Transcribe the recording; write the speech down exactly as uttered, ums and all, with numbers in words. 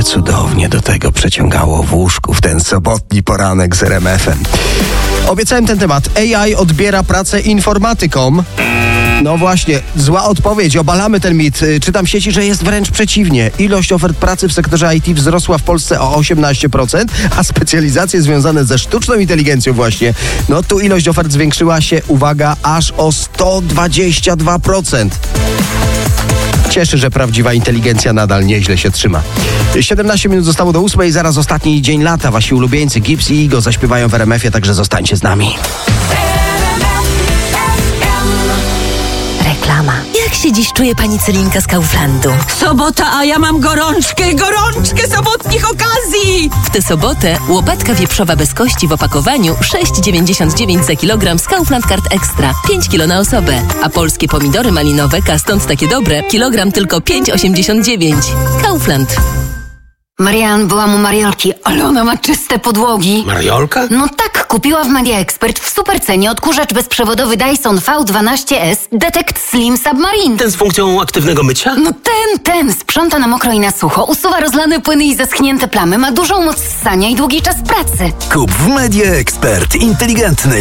się cudownie do tego przeciągało w łóżku w ten sobotni poranek z R M F em. Obiecałem ten temat. A I odbiera pracę informatykom. No właśnie, zła odpowiedź, obalamy ten mit. Czytam w sieci, że jest wręcz przeciwnie. Ilość ofert pracy w sektorze I T wzrosła w Polsce o osiemnaście procent, a specjalizacje związane ze sztuczną inteligencją właśnie, no tu ilość ofert zwiększyła się, uwaga, aż o sto dwadzieścia dwa procent. Cieszy, że prawdziwa inteligencja nadal nieźle się trzyma. siedemnaście minut zostało do ósmej, zaraz ostatni dzień lata. Wasi ulubieńcy Gibbs i Igo zaśpiewają w R M F ie, także zostańcie z nami. Reklama. Jak się dziś czuje pani Celinka z Kauflandu? Sobota, a ja mam gorączkę, gorączkę sobotnich okazji! W tę sobotę łopatka wieprzowa bez kości w opakowaniu sześć dziewięćdziesiąt dziewięć za kilogram z Kaufland Card Extra. pięć kilo na osobę. A polskie pomidory malinowe, a stąd takie dobre, kilogram tylko pięć osiemdziesiąt dziewięć. Kaufland. Marian, byłam u Mariolki, ale ona ma czyste podłogi. Mariolka? No tak, kupiła w Media Expert w supercenie odkurzacz bezprzewodowy Dyson V dwanaście S Detect Slim Submarine. Ten z funkcją aktywnego mycia? No ten, ten, sprząta na mokro i na sucho, usuwa rozlane płyny i zeschnięte plamy, ma dużą moc ssania i długi czas pracy. Kup w Media Expert inteligentny